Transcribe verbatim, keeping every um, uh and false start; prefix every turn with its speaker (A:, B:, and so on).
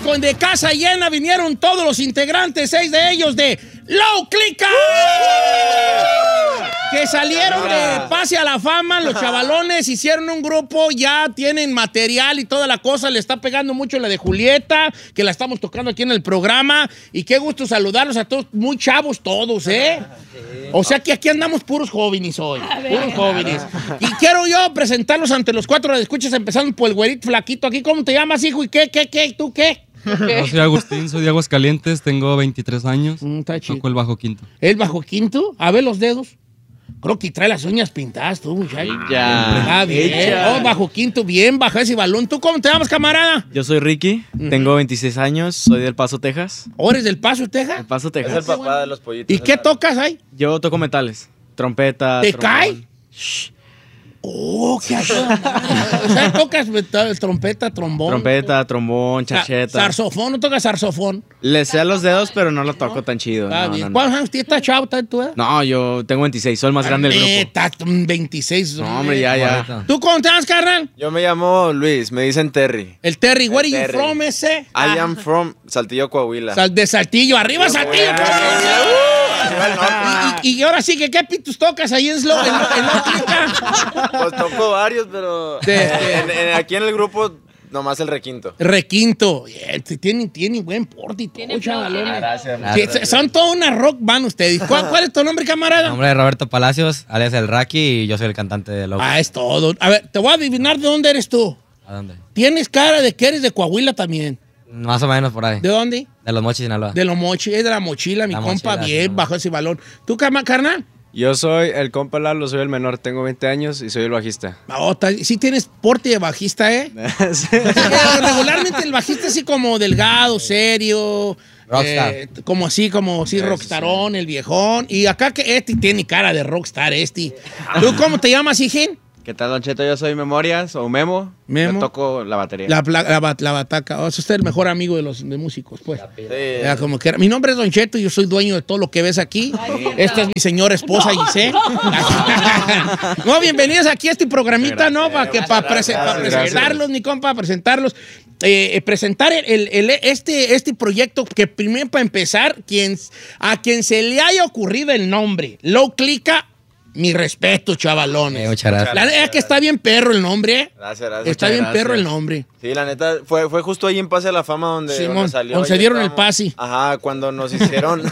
A: con de casa llena vinieron todos los integrantes, seis de ellos de Low Clica. Que salieron de Pase a la Fama, los chavalones hicieron un grupo, ya tienen material y toda la cosa, le está pegando mucho la de Julieta, que la estamos tocando aquí en el programa, y qué gusto saludarlos a todos, muy chavos todos, ¿eh? O sea que aquí andamos puros jóvenes hoy, puros jóvenes. Y quiero yo presentarlos ante los cuatro escuchas, empezando por el güerito flaquito aquí. ¿Cómo te llamas, hijo? ¿Y qué, qué, qué? ¿Tú qué?
B: Yo soy Agustín, soy de Aguascalientes, tengo veintitrés años,
A: Mm, está chido.
B: toco el bajo quinto.
A: ¿El bajo quinto? A ver los dedos. Creo que trae las uñas pintadas tú, muchacho.
C: Ya.
A: Ah, bien.
C: Echa.
A: Oh, bajo quinto, bien, baja ese balón. ¿Tú cómo te llamas, camarada?
C: Yo soy Ricky, tengo veintiséis años, soy del Paso, Texas.
A: ¿O eres del Paso, Texas?
C: El Paso,
D: Es el
C: Texas.
D: papá de los pollitos.
A: ¿Y qué tocas ahí?
C: Yo toco metales, trompeta.
A: ¿Te
C: trombón.
A: cae? Oh, qué ayuda. O sea, tocas metal, trompeta, trombón.
C: Trompeta, trombón,
A: Sa-
C: chacheta.
A: Saxofón, no tocas saxofón.
C: Le sé a los dedos, pero no lo toco tan chido.
A: Ah,
C: No,
A: bien.
C: no, no.
A: ¿Cuántos años tienes? ¿Estás chavo? ¿Estás tú? eh?
C: No, yo tengo veintiséis, soy el más grande del grupo.
A: Neta, veintiséis.
C: No, hombre, ya, ya.
A: ¿Tú cómo te llamas, carnal?
D: Yo me llamo Luis, me dicen Terry.
A: El Terry. Where are you
D: Terry.
A: from, ese?
D: I am from Saltillo, Coahuila.
A: Sal de Saltillo. ¡Arriba, Saltillo!
D: Arriba el norte.
A: Y, y, y ahora sí, que ¿qué pitos tocas ahí en Slow? En, en Low Clica?
D: Pues toco varios, pero
A: Sí,
D: eh,
A: sí.
D: en- en- aquí en el grupo nomás el requinto.
A: Requinto. Yeah, tienen, tienen buen porte y todo,
E: Tienen
A: chavalones.
D: Gracias.
A: Sí, son toda una rock band ustedes. ¿Cuál, cuál es tu nombre, camarada?
F: nombre es Roberto Palacios, alias el Raki, y yo soy el cantante de Low.
A: Ah, es todo. A ver, te voy a adivinar de dónde eres tú.
F: ¿A dónde?
A: Tienes cara de que eres de Coahuila también.
F: Más o menos por ahí.
A: ¿De dónde?
F: De Los Mochis, Sinaloa.
A: De los mochi, es de la mochila, mi
F: La
A: compa,
F: mochila,
A: bien,
F: sí.
A: bajo ese balón. ¿Tú, cama- carnal?
G: Yo soy el compa Lalo, soy el menor, tengo veinte años y soy el bajista.
A: Oh, ta- sí tienes porte de bajista, ¿eh?
G: Sí.
A: O sea, que regularmente el bajista así como delgado, serio.
F: Rockstar.
A: eh, como así, como sí,
G: Eso,
A: rockstarón, el viejón. Y acá que este tiene cara de rockstar, este. ¿Tú cómo te llamas, hijín?
G: ¿Qué tal, Don Cheto? Yo soy Memorias o Memo.
A: Memo.
G: Yo toco la batería.
A: La, la, la, bat- la bataca. Oh, eso es el mejor amigo de los de músicos, pues.
D: Sí.
A: Ya, como que era. Mi nombre es Don Cheto y yo soy dueño de todo lo que ves aquí. Esta es mi señora esposa, Giselle. No, bienvenidos aquí a este programita, ¿no? Para que para
D: Gracias, gracias.
A: presentarlos, mi compa, presentarlos. Eh, eh, presentar el, el- el- este, este proyecto que primero para empezar, quien, a quien se le haya ocurrido el nombre, Low Clica, mi respeto, chavalones.
F: Eh, muchas gracias.
A: La neta es que está bien perro el nombre, ¿eh?
D: Gracias, gracias.
A: Está
D: Muchas
A: bien
D: gracias.
A: perro el nombre.
D: Sí, la neta, fue, fue justo ahí en Pase a la Fama donde,
A: Simón,
D: donde salió.
A: donde se
D: y
A: dieron el
D: estábamos-
A: pase.
D: Ajá, cuando nos hicieron